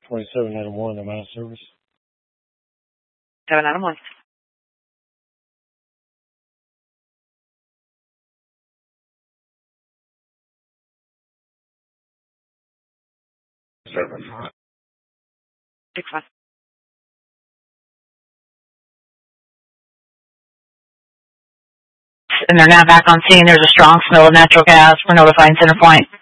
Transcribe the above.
2791, am I in service? 791. Service. 61. And they're now back on scene. There's a strong smell of natural gas. We're notifying Center Point.